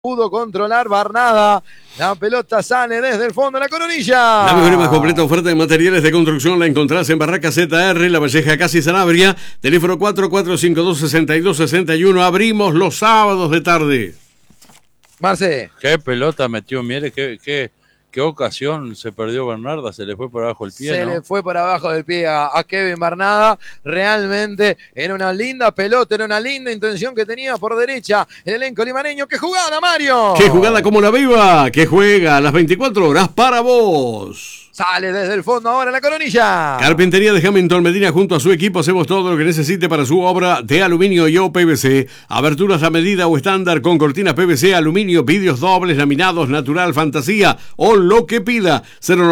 pudo controlar Barnada. La pelota sale desde el fondo de la Coronilla. La mejor y más completa oferta de materiales de construcción la encontrás en Barraca ZR, La Valleja, Casi Sanabria. Teléfono 4452-6261. Abrimos los sábados de tarde. Marce. Qué pelota metió Mieres, qué ocasión se perdió Bernarda, se le fue por abajo el pie, Se ¿no? le fue por abajo del pie a Kevin Barnada. Realmente era una linda pelota, era una linda intención que tenía por derecha el elenco limareño. ¡Qué jugada, Mario! ¡Qué jugada como la viva! ¡Que juega a las 24 horas para vos! Sale desde el fondo ahora la Coronilla. Carpintería de Hamilton Medina, junto a su equipo hacemos todo lo que necesite para su obra de aluminio y o PVC. Aberturas a medida o estándar con cortinas PVC, aluminio, vidrios dobles, laminados, natural, fantasía o lo que pida.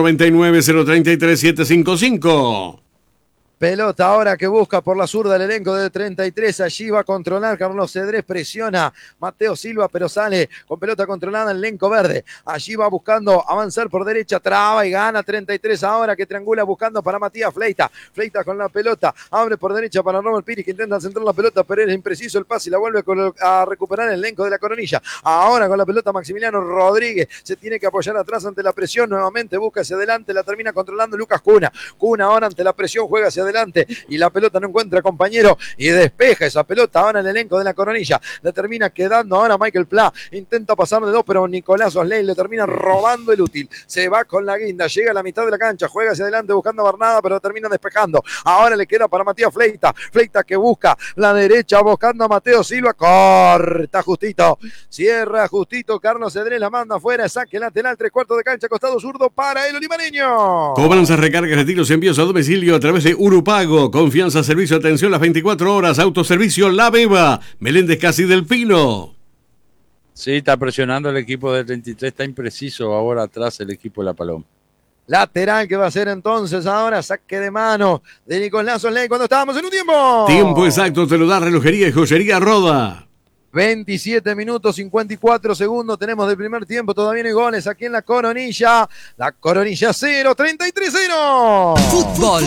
099-033-755. Pelota ahora que busca por la zurda el elenco del 33. Allí va a controlar Carlos Cedrés. Presiona Mateo Silva, pero sale con pelota controlada el elenco verde. Allí va buscando avanzar por derecha. Traba y gana 33 ahora, que triangula buscando para Matías Fleita. Fleita con la pelota. Abre por derecha para Robert Piri, que intenta centrar la pelota, pero es impreciso el pase y la vuelve a recuperar el elenco de la Coronilla. Ahora con la pelota Maximiliano Rodríguez. Se tiene que apoyar atrás ante la presión. Nuevamente busca hacia adelante. La termina controlando Lucas Cuna. Cuna ahora ante la presión juega hacia adelante y la pelota no encuentra compañero y despeja esa pelota ahora el elenco de la Coronilla. Le termina quedando ahora Michael Pla, intenta pasar de dos, pero Nicolás Osley le termina robando el útil. Se va con la guinda, llega a la mitad de la cancha, juega hacia adelante buscando a Barnada, pero termina despejando. Ahora le queda para Matías Fleita, Fleita que busca la derecha buscando a Mateo Silva, corta justito, cierra justito, Carlos Cedrés la manda afuera, saque lateral, 3/4 de cancha, costado zurdo para el olimareño. Cobranza, recargas, retiros, envíos a domicilio a través de Urupago. Confianza, servicio, atención las 24 horas. Autoservicio La Beba. Meléndez Casi del Pino. Sí, está presionando el equipo del 33, está impreciso ahora atrás el equipo de La Paloma. Lateral que va a ser entonces ahora, saque de mano de Nicolás Osley cuando estábamos en un tiempo. Tiempo exacto te lo da Relojería y Joyería Roda. 27 minutos 54 segundos tenemos del primer tiempo, todavía no hay goles aquí en la Coronilla. La Coronilla 0, 33-0. Fútbol.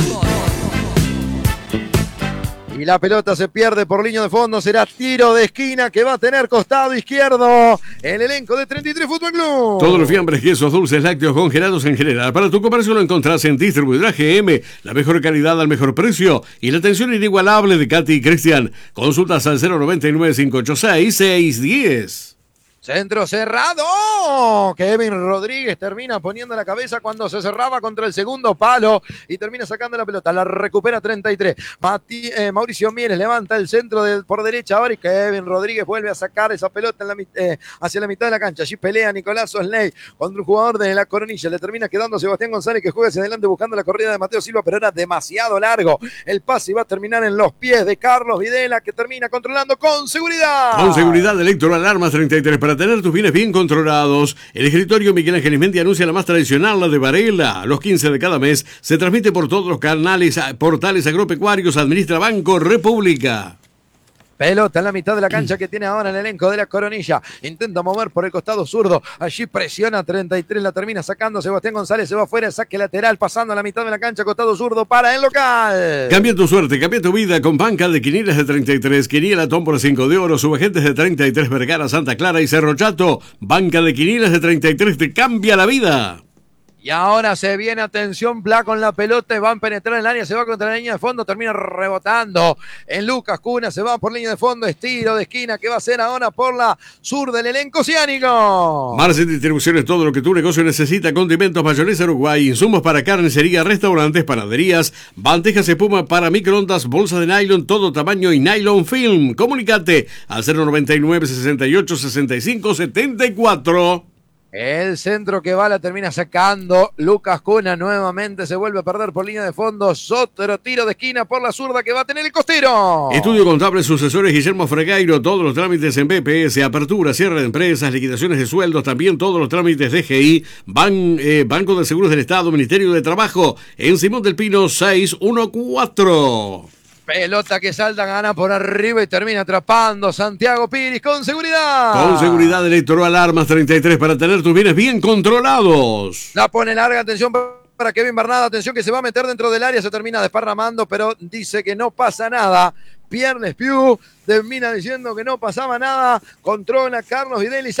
Y la pelota se pierde por línea de fondo, será tiro de esquina que va a tener costado izquierdo el elenco de 33 Fútbol Club. Todos los fiambres, quesos, dulces, lácteos, congelados en general. Para tu comercio lo encontrás en Distribuidora GM, la mejor calidad al mejor precio y la atención inigualable de Katy y Cristian. Consultas al 099-586-610. Centro cerrado. Kevin Rodríguez termina poniendo la cabeza cuando se cerraba contra el segundo palo y termina sacando la pelota. La recupera 33. Mauricio Mieres levanta el centro por derecha ahora y Kevin Rodríguez vuelve a sacar esa pelota hacia la mitad de la cancha. Allí pelea Nicolás Osley contra un jugador de la Coronilla. Le termina quedando Sebastián González, que juega hacia adelante buscando la corrida de Mateo Silva, pero era demasiado largo. El pase iba a terminar en los pies de Carlos Videla, que termina controlando con seguridad. Con seguridad, Electroalarmas 33. Para tener tus bienes bien controlados, el escritorio Miguel Ángel Ismendi anuncia la más tradicional, la de Varela. Los 15 de cada mes se transmite por todos los canales, portales agropecuarios. Administra Banco República. Pelota en la mitad de la cancha que tiene ahora el elenco de la Coronilla. Intenta mover por el costado zurdo. Allí presiona 33, la termina sacando Sebastián González. Se va afuera, saque lateral, pasando a la mitad de la cancha, costado zurdo para el local. Cambia tu suerte, cambia tu vida con banca de quinielas de 33. Quiniela Tómbola 5 de oro, subagentes de 33, Vergara, Santa Clara y Cerro Chato. Banca de quinilas de 33 te cambia la vida. Y ahora se viene, atención, Pla con la pelota y van a penetrar en el área, se va contra la línea de fondo, termina rebotando en Lucas Cuna, se va por línea de fondo, estilo de esquina que va a ser ahora por la sur del elenco oceánico. Marcel Distribución es todo lo que tu negocio necesita: condimentos, mayonesa Uruguay, insumos para carnicería, restaurantes, panaderías, bandejas espuma para microondas, bolsas de nylon, todo tamaño y nylon film. Comunicate al 099-68-65-74. El centro que va la termina sacando Lucas Cuna, nuevamente se vuelve a perder por línea de fondo. Otro tiro de esquina por la zurda que va a tener el costero. Estudio Contable Sucesores Guillermo Fregairo, todos los trámites en BPS, apertura, cierre de empresas, liquidaciones de sueldos, también todos los trámites de GI, Banco de Seguros del Estado, Ministerio de Trabajo, en Simón del Pino 614. Pelota que salta, gana por arriba y termina atrapando Santiago Piris con seguridad. Con seguridad, Electroalarmas 33 para tener tus bienes bien controlados. La pone larga, atención para Kevin Barnada, atención que se va a meter dentro del área, se termina desparramando, pero dice que no pasa nada. Pierre Lespiu termina diciendo que no pasaba nada, controla Carlos Vidal y